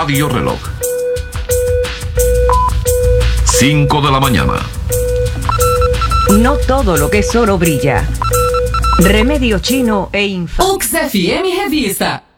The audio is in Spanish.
Radio Reloj. 5 de la mañana. No todo lo que es oro brilla. Remedio chino e Infa. UXFM Revista.